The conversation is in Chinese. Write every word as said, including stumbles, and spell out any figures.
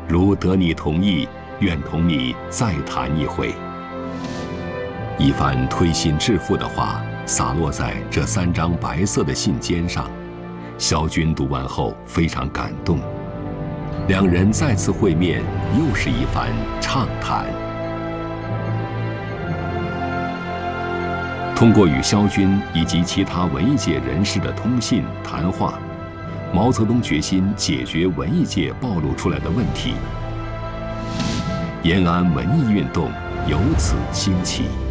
如得你同意，愿同你再谈一回。一番推心置腹的话洒落在这三张白色的信笺上，萧军读完后非常感动。两人再次会面，又是一番畅谈。通过与萧军以及其他文艺界人士的通信谈话，毛泽东决心解决文艺界暴露出来的问题，延安文艺运动由此兴起。